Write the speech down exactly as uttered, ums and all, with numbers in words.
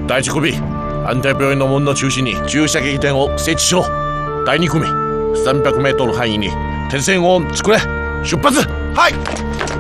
第一組、安定病院の門の中心に駐車撃点を設置しろ。第二組、さんびゃくメートル範囲に鉄線を作れ。出発。 はい。